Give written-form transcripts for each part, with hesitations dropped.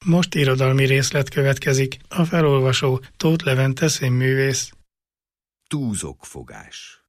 Most irodalmi részlet következik. A felolvasó Tóth Levente színművész. Túzokfogás.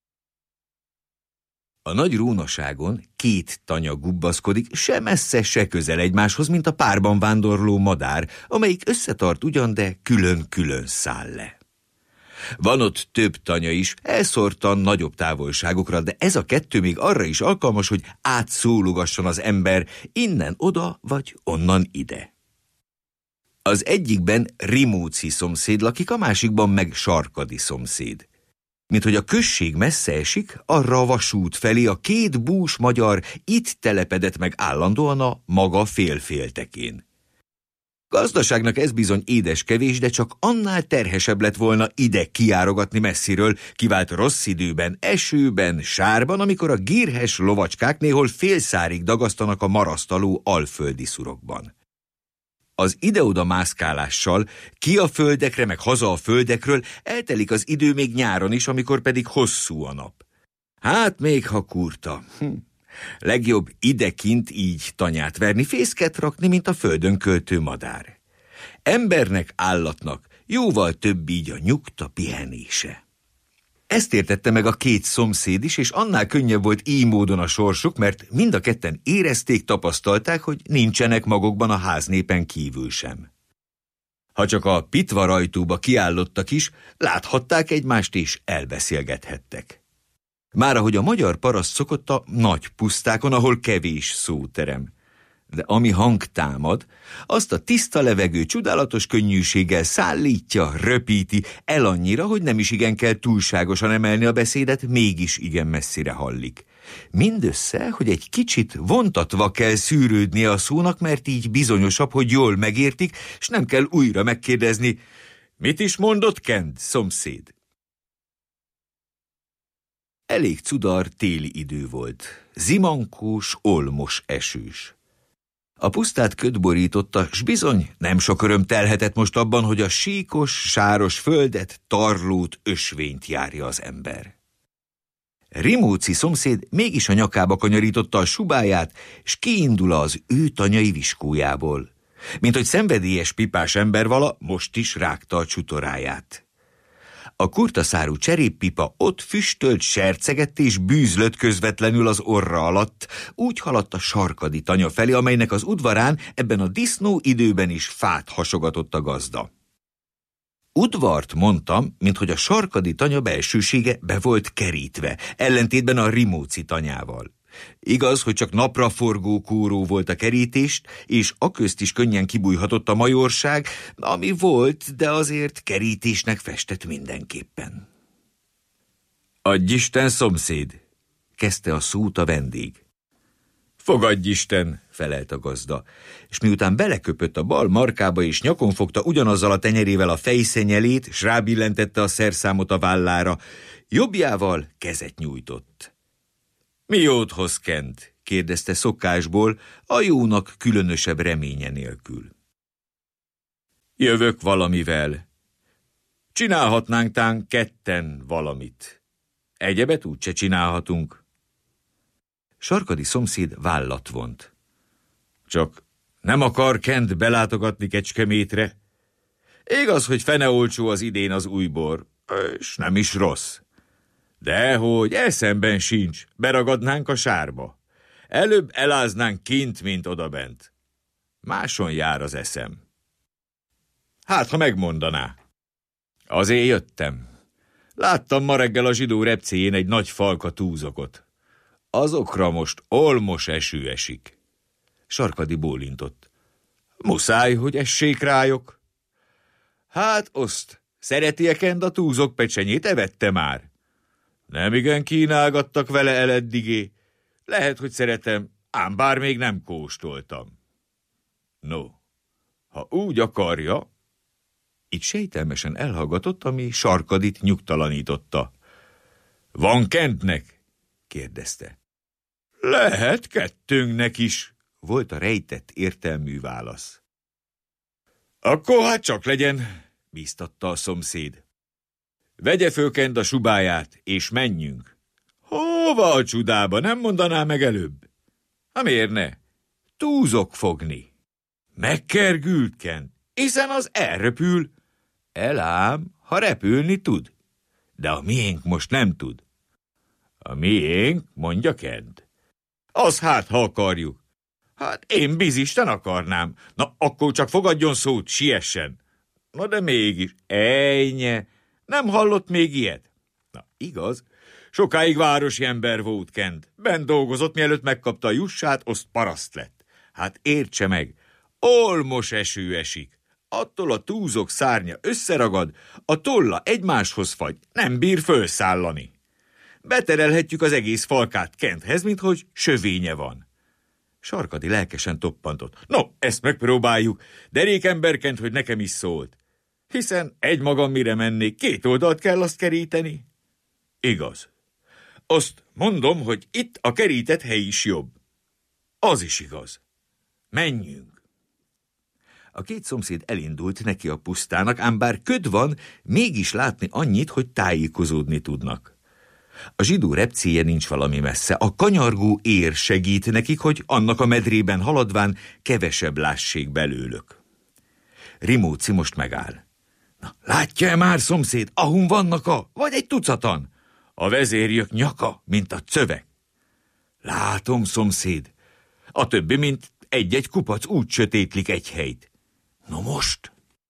A nagy rónaságon 2 tanya gubbaszkodik, se messze, se közel egymáshoz, mint a párban vándorló madár, amelyik összetart ugyan, de külön-külön száll le. Van ott több tanya is, elszórtan nagyobb távolságokra, de ez a 2 még arra is alkalmas, hogy átszólogasson az ember innen oda, vagy onnan ide. Az egyikben Rimóci szomszéd lakik, a másikban meg Sarkadi szomszéd. Mint hogy a község messze esik, arra a vasút felé a 2 bús magyar itt telepedett meg állandóan a maga félféltekén. Gazdaságnak ez bizony édeskevés, de csak annál terhesebb lett volna ide kijárogatni messziről, kivált rossz időben, esőben, sárban, amikor a gírhes lovacskák néhol félszárig dagasztanak a marasztaló alföldi szurokban. Az ide-oda mászkálással, ki a földekre, meg haza a földekről eltelik az idő még nyáron is, amikor pedig hosszú a nap. Hát még ha kurta. Legjobb idekint így tanyát verni, fészket rakni, mint a földön költő madár. Embernek, állatnak jóval több így a nyugta pihenése. Ezt értette meg a 2 szomszéd is, és annál könnyebb volt így módon a sorsuk, mert mind a 2 érezték, tapasztalták, hogy nincsenek magukban a háznépen kívül sem. Ha csak a pitvar ajtóba kiállottak is, láthatták egymást és elbeszélgethettek. Már ahogy a magyar paraszt szokott a nagy pusztákon, ahol kevés szóterem. De ami hang támad, azt a tiszta levegő csodálatos könnyűséggel szállítja, röpíti, el annyira, hogy nem is igen kell túlságosan emelni a beszédet, mégis igen messzire hallik. Mindössze, hogy egy kicsit vontatva kell szűrődnie a szónak, mert így bizonyosabb, hogy jól megértik, s nem kell újra megkérdezni, mit is mondott Kend, szomszéd? Elég cudar téli idő volt, zimankós, olmos esős. A pusztát köd borította, s bizony nem sok öröm telhetett most abban, hogy a síkos, sáros földet, tarlót, ösvényt járja az ember. Rimóci szomszéd mégis a nyakába kanyarította a subáját, s kiindul az ő tanyai viskójából. Mint hogy szenvedélyes pipás ember vala, most is rágta a csutoráját. A kurtaszárú cseréppipa ott füstölt, sercegett és bűzlött közvetlenül az orra alatt, úgy haladt a Sarkadi tanya felé, amelynek az udvarán ebben a disznó időben is fát hasogatott a gazda. Udvart mondtam, minthogy a Sarkadi tanya belsősége be volt kerítve, ellentétben a Rimóci tanyával. Igaz, hogy csak napraforgó kóró volt a kerítést, és aközt is könnyen kibújhatott a majorság, ami volt, de azért kerítésnek festett mindenképpen. Adj Isten, szomszéd, kezdte a szót a vendég. Fogadj Isten, felelt a gazda, és miután beleköpött a bal markába és nyakon fogta ugyanazzal a tenyerével a fejszenyelét, s rábillentette a szerszámot a vállára, jobbjával kezet nyújtott. Mi jót hoz Kent? kérdezte szokásból, a jónak különösebb reménye nélkül. Jövök valamivel. Csinálhatnánk tán 2 valamit. Egyebet úgyse csinálhatunk. Sarkadi szomszéd vállat vont. Csak nem akar Kent belátogatni Kecskemétre? Igaz, hogy fene olcsó az idén az újbor, és nem is rossz. Dehogy, eszemben sincs, beragadnánk a sárba. Előbb eláznánk kint, mint odabent. Máson jár az eszem. Hát, ha megmondaná. Azért jöttem. Láttam ma reggel a zsidó repcéjén egy nagy falka túzokot. Azokra most olmos eső esik. Sarkadi bólintott. Muszáj, hogy essék rájuk. Hát, oszt, szereti-e Kend a túzok pecsenyét, evette már? Nemigen kínálgattak vele eleddigé. Lehet, hogy szeretem, ám bár még nem kóstoltam. No, ha úgy akarja... Itt sejtelmesen elhallgatott, ami Sarkadit nyugtalanította. Van Kentnek? kérdezte. Lehet 2-nek is, volt a rejtett értelmű válasz. Akkor hát csak legyen, bíztatta a szomszéd. Vegye föl Kend a subáját, és menjünk. Hova a csudába, nem mondaná meg előbb? Ha miért ne? Túzok fogni. Megkergült, Kent, hiszen az elröpül. Elám, ha repülni tud. De a miénk most nem tud. A miénk, mondja Kent. Az hát, ha akarjuk. Hát én bizisten akarnám. Na, akkor csak fogadjon szót, siessen. Na de mégis, ejnye, nem hallott még ilyet? Na, igaz, sokáig városi ember volt Kent. Bent dolgozott, mielőtt megkapta a jussát, azt paraszt lett. Hát értse meg, olmos eső esik. Attól a túzok szárnya összeragad, a tolla egymáshoz fagy, nem bír fölszállani. Beterelhetjük az egész falkát Kenthez, minthogy sövénye van. Sarkadi lelkesen toppantott. No, ezt megpróbáljuk. Derékember Kent, hogy nekem is szólt. Hiszen egymagam mire mennék, 2 oldalt kell azt keríteni. Igaz. Azt mondom, hogy itt a kerített hely is jobb. Az is igaz. Menjünk. A 2 szomszéd elindult neki a pusztának, ám bár köd van, mégis látni annyit, hogy tájékozódni tudnak. A zsidó repcéje nincs valami messze, a kanyargó ér segít nekik, hogy annak a medrében haladván kevesebb lássék belőlük. Rimóci most megáll. Na, látja-e már, szomszéd, ahun vannak vagy egy tucatan? A vezérjük nyaka, mint a cövek. Látom, szomszéd. A többi, mint egy-egy kupac úgy sötétlik egy helyt. No most?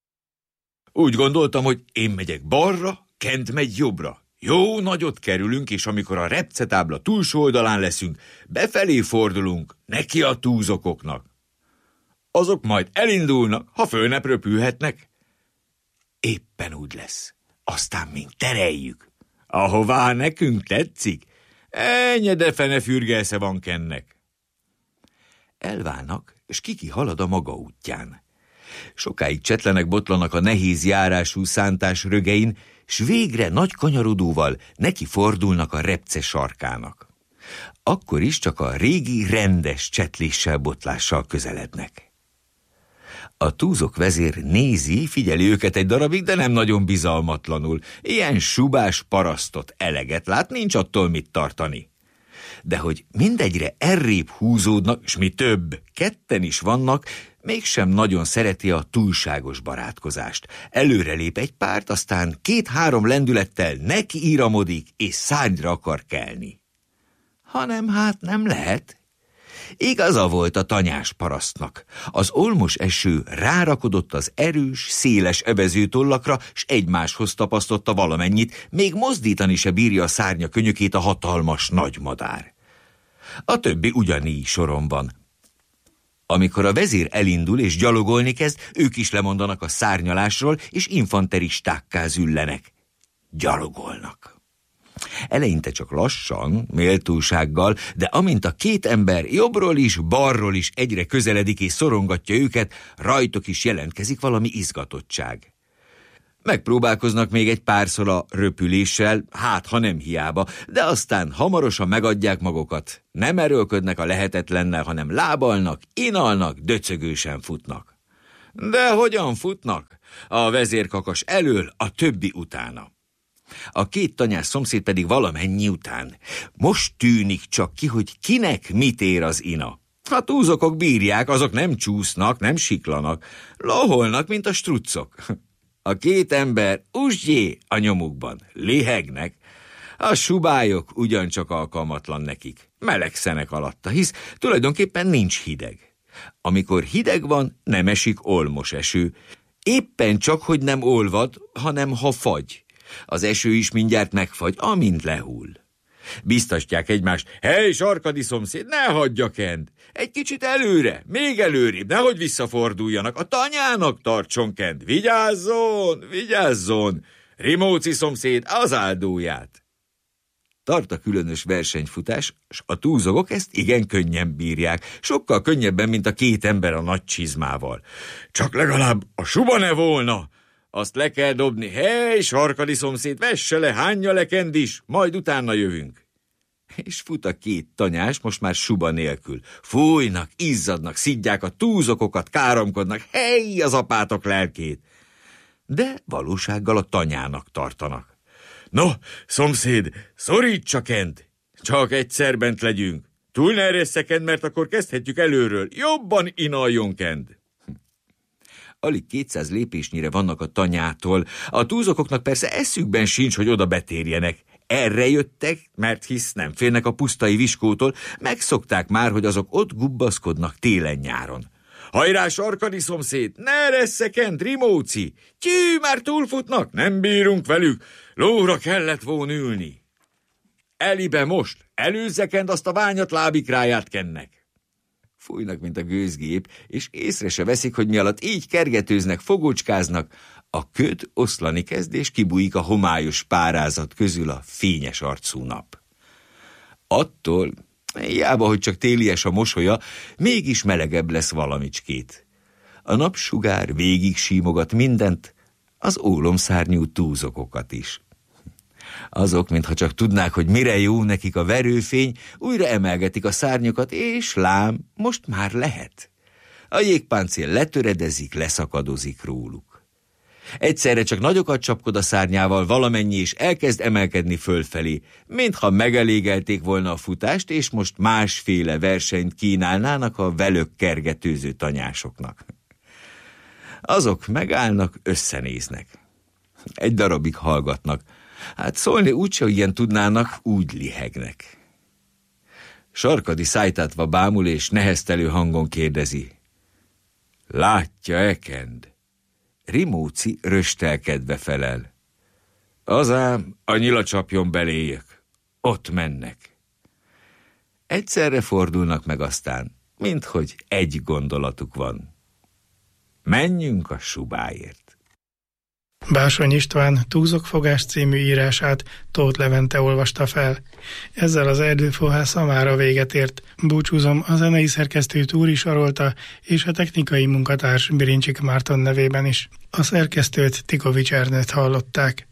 Úgy gondoltam, hogy én megyek balra, Kent megy jobbra. Jó nagyot kerülünk, és amikor a repcetábla túlsó oldalán leszünk, befelé fordulunk, neki a túzokoknak. Azok majd elindulnak, ha föl ne röpülhetnek. Éppen úgy lesz. Aztán mink tereljük. Ahová nekünk tetszik. Ennyi de fene fürgelsze van Kennek. Elválnak, és Kiki halad a maga útján. Sokáig csetlenek botlanak a nehéz járású szántás rögein, s végre nagy kanyarodóval neki fordulnak a repce sarkának. Akkor is csak a régi rendes csetléssel botlással közelednek. A túzok vezér nézi, figyeli őket egy darabig, de nem nagyon bizalmatlanul. Ilyen subás parasztot eleget lát, nincs attól mit tartani. De hogy mindegyre errébb húzódnak, s mi több, 2 is vannak, mégsem nagyon szereti a túlságos barátkozást. Előrelép egy párt, aztán 2-3 lendülettel neki íramodik, és szárnyra akar kelni. Hanem hát nem lehet. Igaza volt a tanyás parasztnak. Az olmos eső rárakodott az erős, széles evezőtollakra, s egymáshoz tapasztotta valamennyit, még mozdítani se bírja a szárnya könyökét a hatalmas nagy madár. A többi ugyanígy soron van. Amikor a vezér elindul és gyalogolni kezd, ők is lemondanak a szárnyalásról, és infanteristákká züllenek. Gyalogolnak. Eleinte csak lassan, méltósággal, de amint a 2 ember jobbról is, balról is egyre közeledik és szorongatja őket, rajtuk is jelentkezik valami izgatottság. Megpróbálkoznak még egy párszor a röpüléssel, hát ha nem hiába, de aztán hamarosan megadják magukat. Nem erőlködnek a lehetetlennel, hanem lábalnak, inalnak, döcögősen futnak. De hogyan futnak? A vezérkakas elől, a többi utána. A 2 tanyás szomszéd pedig valamennyi után. Most tűnik csak ki, hogy kinek mit ér az ina. A túzokok bírják, azok nem csúsznak, nem siklanak, loholnak, mint a struccok. A 2 ember usgyé a nyomukban, lihegnek. A subályok ugyancsak alkalmatlan nekik, melegszenek alatta, hisz tulajdonképpen nincs hideg. Amikor hideg van, nem esik olmos eső. Éppen csak, hogy nem olvad, hanem ha fagy. Az eső is mindjárt megfagy, amint lehull. Biztatják egymást, hely, sarkadi szomszéd, ne hagyja Kent! Egy kicsit előre, még előrébb, nehogy visszaforduljanak, a tanyának tartson Kent! Vigyázzon, vigyázzon! Rimóci szomszéd az áldóját! Tart a különös versenyfutás, s a túzogok ezt igen könnyen bírják, sokkal könnyebben, mint a 2 ember a nagy csizmával. Csak legalább a suba ne volna! Azt le kell dobni, hely, sarkadi szomszéd, vesse le, hányja le Kent is, majd utána jövünk. És fut a 2 tanyás, most már suba nélkül. Fújnak, izzadnak, szidják a túzokokat, káromkodnak, hely, az apátok lelkét. De valósággal a tanyának tartanak. No, szomszéd, szorítsa Kent, csak egyszer bent legyünk. Túl ne erjessze Kent, mert akkor kezdhetjük előről, jobban inaljon Kent. Alig 200 lépésnyire vannak a tanyától. A túzokoknak persze eszükben sincs, hogy oda betérjenek. Erre jöttek, mert hisz nem félnek a pusztai viskótól, megszokták már, hogy azok ott gubbaszkodnak télen-nyáron. Hajrá, sarkadi szomszéd, ne reszekent, Rimóci! Tyű, már túlfutnak, nem bírunk velük, lóra kellett volna ülni. Elibe most, előzzekend azt a ványat lábikráját kennek. Fújnak, mint a gőzgép, és észre se veszik, hogy mi alatt így kergetőznek, fogócskáznak, a köd oszlani kezd, és kibújik a homályos párázat közül a fényes arcú nap. Attól, hiába, hogy csak télies a mosolya, mégis melegebb lesz valamicskét. A napsugár végig símogat mindent, az ólomszárnyú túzokokat is. Azok, mintha csak tudnák, hogy mire jó nekik a verőfény, újra emelgetik a szárnyokat, és lám, most már lehet. A jégpáncél letöredezik, leszakadozik róluk. Egyszerre csak nagyokat csapkod a szárnyával valamennyi, és elkezd emelkedni fölfelé, mintha megelégelték volna a futást, és most másféle versenyt kínálnának a velük kergetőző tanyásoknak. Azok megállnak, összenéznek. Egy darabig hallgatnak. Hát szólni úgyse ilyen tudnának, úgy lihegnek. Sarkadi szájtátva bámul, és neheztelő hangon kérdezi. Látja Ekend? Rimóci röstelkedve felel. Azám, a nyila csapjon beléjük. Ott mennek. Egyszerre fordulnak meg aztán, minthogy egy gondolatuk van. Menjünk a Subáért. Bársony István Túzokfogás című írását Tóth Levente olvasta fel. Ezzel az Erdőfohásza mára véget ért. Búcsúzom a zenei szerkesztő Túri Sarolta és a technikai munkatárs Birincsik Márton nevében is. A szerkesztőt Tikovics Ernőt hallották.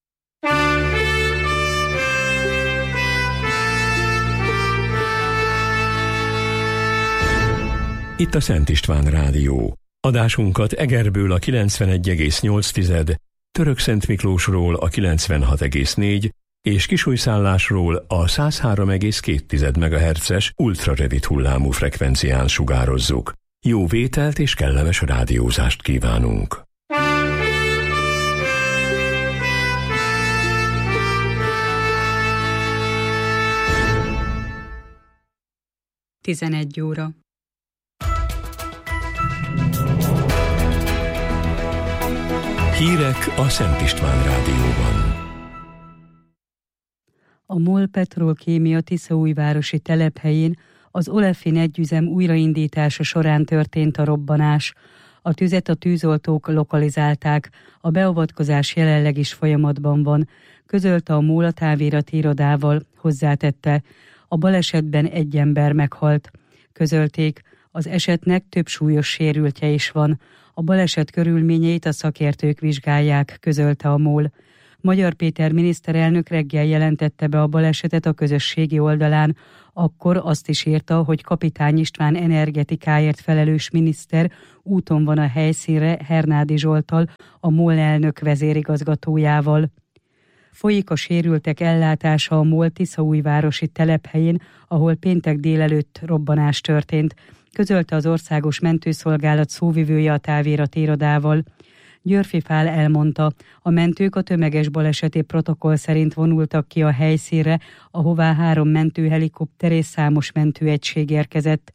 Itt a Szent István Rádió. Adásunkat Egerből a 91,8, Törökszent Miklósról a 96,4 és Kisújszállásról a 103,2 MHz-es ultrarövid hullámú frekvencián sugározzuk. Jó vételt és kellemes rádiózást kívánunk! Tizenegy óra. Hírek a Szent István Rádióban. A MOL Petrolkémia Tiszaújvárosi telephelyén az Olefin együzem újraindítása során történt a robbanás. A tüzet a tűzoltók lokalizálták, a beavatkozás jelenleg is folyamatban van, közölte a MOL a távirati irodával, hozzátette, a balesetben egy ember meghalt. Közölték, az esetnek több súlyos sérültje is van. A baleset körülményeit a szakértők vizsgálják, közölte a MOL. Magyar Péter miniszterelnök reggel jelentette be a balesetet a közösségi oldalán, akkor azt is írta, hogy Kapitány István energetikáért felelős miniszter úton van a helyszínre Hernádi Zsolttal, a MOL elnök vezérigazgatójával. Folyik a sérültek ellátása a MOL Tiszaújvárosi telephelyén, ahol péntek délelőtt robbanás történt, közölte az Országos Mentőszolgálat szóvivője a távirati irodával. Györfi Pál elmondta, a mentők a tömeges baleseti protokoll szerint vonultak ki a helyszínre, ahová 3 mentőhelikopter és számos mentőegység érkezett.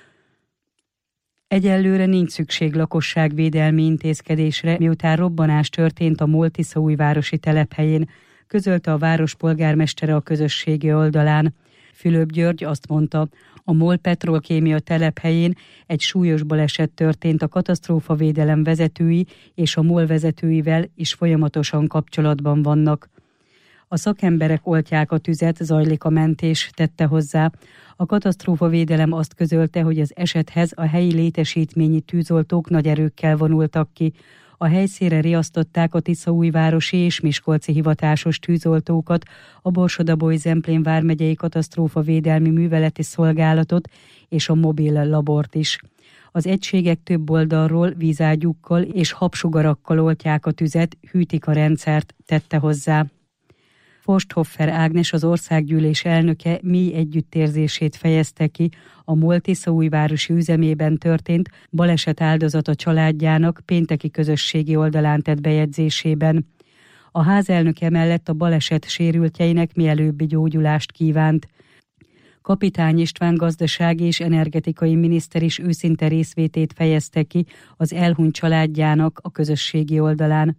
Egyelőre nincs szükség lakosságvédelmi intézkedésre, miután robbanás történt a MOL Tiszaújvárosi telephelyén, közölte a város polgármestere a közösségi oldalán. Fülöp György azt mondta, a MOL Petrolkémia telephelyén egy súlyos baleset történt, a katasztrófavédelem vezetői és a MOL vezetőivel is folyamatosan kapcsolatban vannak. A szakemberek oltják a tüzet, zajlik a mentés, tette hozzá. A katasztrófavédelem azt közölte, hogy az esethez a helyi létesítményi tűzoltók nagy erőkkel vonultak ki. A helyszínre riasztották a tiszaújvárosi és miskolci hivatásos tűzoltókat, a Borsod-Abaúj-Zemplén vármegyei katasztrófavédelmi műveleti szolgálatot és a mobil labort is. Az egységek több oldalról vízágyúkkal és habsugarakkal oltják a tüzet, hűtik a rendszert, tette hozzá. Forsthoffer Ágnes, az országgyűlés elnöke mély együttérzését fejezte ki a MOL tiszaújvárosi üzemében történt baleset áldozata családjának pénteki közösségi oldalán tett bejegyzésében. A házelnök emellett a baleset sérültjeinek mielőbbi gyógyulást kívánt. Kapitány István gazdasági és energetikai miniszter is őszinte részvétét fejezte ki az elhunyt családjának a közösségi oldalán.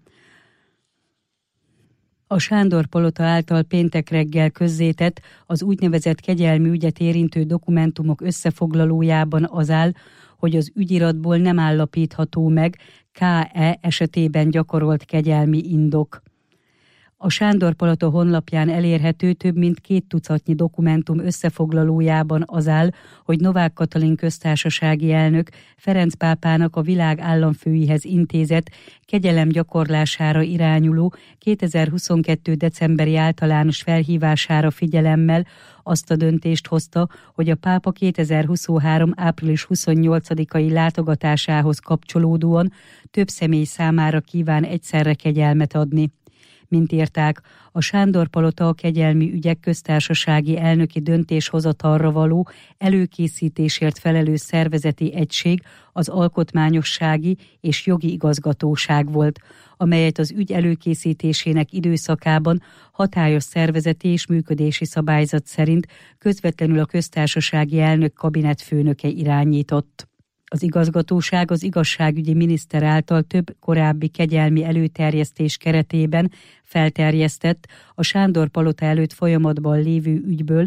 A Sándor Palota által péntek reggel közzétett, az úgynevezett kegyelmi ügyet érintő dokumentumok összefoglalójában az áll, hogy az ügyiratból nem állapítható meg K.E. esetében gyakorolt kegyelmi indok. A Sándor Palota honlapján elérhető több mint 2 tucatnyi dokumentum összefoglalójában az áll, hogy Novák Katalin köztársasági elnök Ferenc pápának a világ államfőihez intézett kegyelem gyakorlására irányuló 2022. decemberi általános felhívására figyelemmel azt a döntést hozta, hogy a pápa 2023. április 28-ai látogatásához kapcsolódóan több személy számára kíván egyszerre kegyelmet adni. Mint írták, a Sándor Palota a kegyelmi ügyek köztársasági elnöki döntéshozatalra való előkészítésért felelős szervezeti egység az alkotmányossági és jogi igazgatóság volt, amelyet az ügy előkészítésének időszakában hatályos szervezeti és működési szabályzat szerint közvetlenül a köztársasági elnök kabinetfőnöke irányított. Az igazgatóság az igazságügyi miniszter által több korábbi kegyelmi előterjesztés keretében felterjesztett a Sándor Palota előtt folyamatban lévő ügyből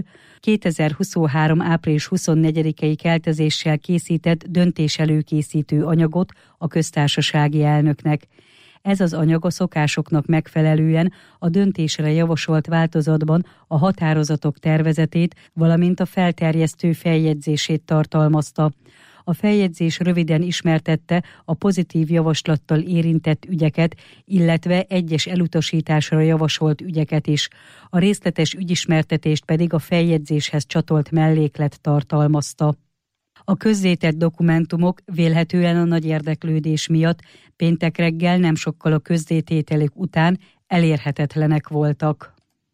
2023. április 24-i keltezéssel készített döntéselőkészítő anyagot a köztársasági elnöknek. Ez az anyag a szokásoknak megfelelően a döntésre javasolt változatban a határozatok tervezetét, valamint a felterjesztő feljegyzését tartalmazta. A feljegyzés röviden ismertette a pozitív javaslattal érintett ügyeket, illetve egyes elutasításra javasolt ügyeket is. A részletes ügyismertetést pedig a feljegyzéshez csatolt melléklet tartalmazta. A közzétett dokumentumok vélhetően a nagy érdeklődés miatt péntek reggel nem sokkal a közzétételük után elérhetetlenek voltak.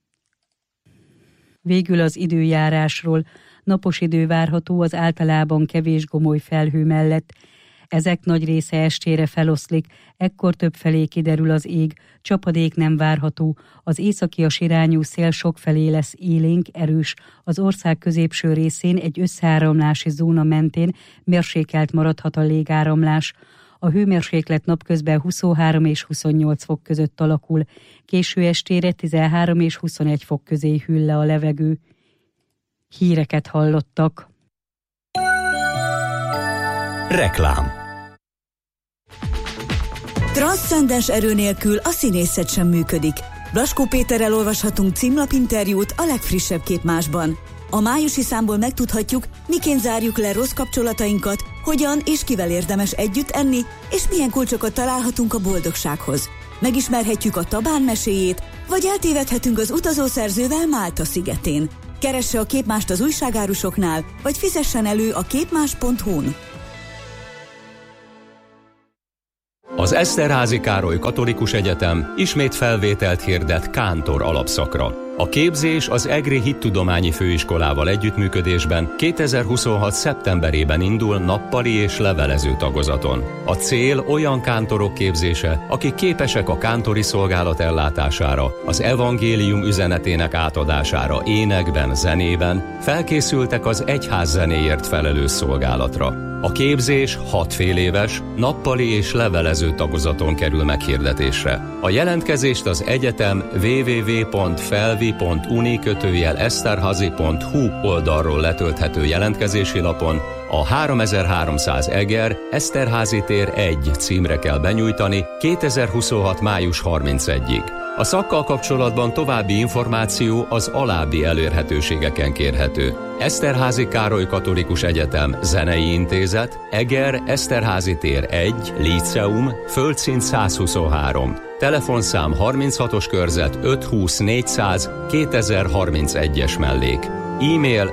Végül az időjárásról. Napos idő várható az általában kevés gomoly felhő mellett. Ezek nagy része estére feloszlik, ekkor többfelé kiderül az ég, csapadék nem várható, az északias irányú szél sokfelé lesz élénk, erős, az ország középső részén egy összeáramlási zóna mentén mérsékelt maradhat a légáramlás. A hőmérséklet napközben 23 és 28 fok között alakul, késő estére 13 és 21 fok közé hűl le a levegő. Híreket hallottak. Reklám. Transzcendens erő nélkül a színészet sem működik. Blaskó Péterrel olvashatunk címlapinterjút a legfrissebb Képmásban. A májusi számból megtudhatjuk, miként zárjuk le rossz kapcsolatainkat, hogyan és kivel érdemes együtt enni, és milyen kulcsokat találhatunk a boldogsághoz. Megismerhetjük a Tabán meséjét, vagy eltévedhetünk az utazószerzővel Málta szigetén. Keresse a Képmást az újságárusoknál, vagy fizessen elő a képmás.hu-n. Az Eszterházy Károly Katolikus Egyetem ismét felvételt hirdet kántor alapszakra. A képzés az EGRI Hittudományi Főiskolával együttműködésben 2026. szeptemberében indul nappali és levelező tagozaton. A cél olyan kántorok képzése, akik képesek a kántori szolgálat ellátására, az evangélium üzenetének átadására énekben, zenében, felkészültek az egyház zenéért felelős szolgálatra. A képzés 6 féléves, nappali és levelező tagozaton kerül meghirdetésre. A jelentkezést az egyetem www.felvi.uni/eszterhazy.hu oldalról letölthető jelentkezési lapon a 3300 Eger, Eszterházy tér 1 címre kell benyújtani 2026. május 31-ig. A szakkal kapcsolatban további információ az alábbi elérhetőségeken kérhető. Eszterházy Károly Katolikus Egyetem Zenei Intézet, Eger, Eszterházy tér 1, Líceum, földszint 123. Telefonszám 36-os körzet 520 400 2031-es mellék. E-mail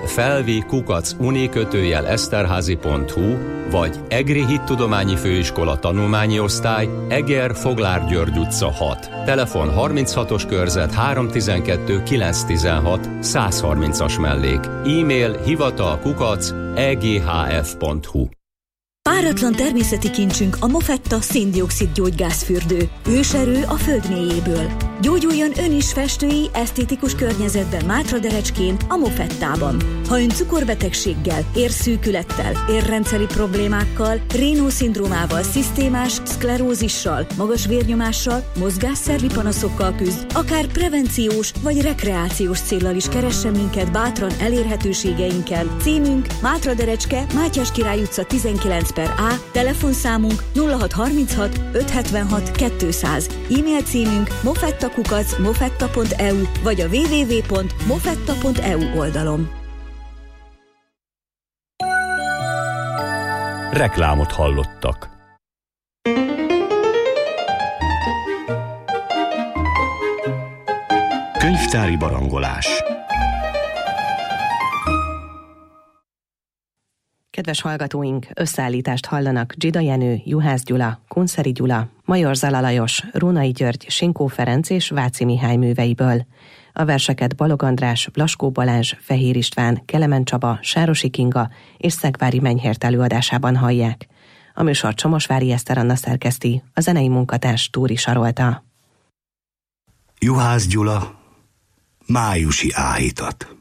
felvi@uni-eszterházy.hu vagy Egri Hittudományi Főiskola Tanulmányi Osztály, Eger Foglár György utca 6. Telefon 36-os körzet 312 916 130-as mellék. E-mail hivatal@eghf.hu. Páratlan természeti kincsünk a Mofetta szén-dioxid gyógygázfürdő. Őserő a föld mélyéből. Gyógyuljon ön is festői, esztétikus környezetben Mátraderecskén, a Mofettában. Ha ön cukorbetegséggel, érszűkülettel, érrendszeri problémákkal, Raynaud-szindrómával, szisztémás szklerózissal, magas vérnyomással, mozgásszervi panaszokkal küzd, akár prevenciós vagy rekreációs céllal is keressen minket bátran elérhetőségeinken. Címünk Mátraderecske, Mátyás Király utca 19/A, telefonszámunk 0636 576 200, e-mail címünk mofetta@mofetta.eu vagy a www.mofetta.eu oldalon. Reklámot hallottak. Könyvtári barangolás. Kedves hallgatóink, összeállítást hallanak Dzsida Jenő, Juhász Gyula, Kunszeri Gyula, Major Zala Lajos, Rónai György, Sinkó Ferenc és Váci Mihály műveiből. A verseket Balog András, Blaskó Balázs, Fehér István, Kelemen Csaba, Sárosi Kinga és Szegvári Menyhért előadásában hallják. A műsor Csomosvári Eszter Anna szerkeszti, a zenei munkatárs Túri Sarolta. Juhász Gyula, májusi áhítat.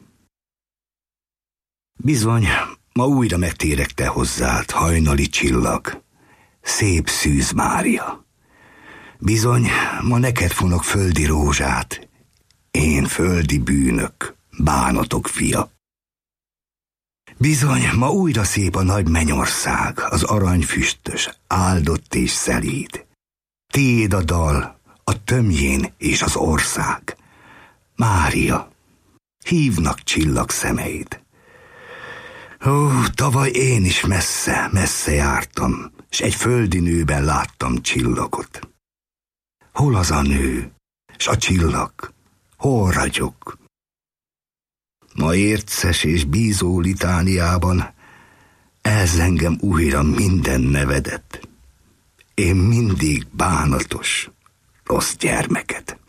Bizony, ma újra megtérek te hozzád, hajnali csillag, szép Szűz Mária. Bizony, ma neked fonok földi rózsát, én földi bűnök, bánatok fia. Bizony, ma újra szép a nagy mennyország, az aranyfüstös, áldott és szelíd. Tiéd a dal, a tömjén és az ország. Mária, hívnak csillag szemeid. Ó, tavaly én is messze jártam, s egy földi nőben láttam csillagot. Hol az a nő, s a csillag, hol ragyog? Ma érces és bízó litániában elz engem újra minden nevedet. Én mindig bánatos, rossz gyermeket.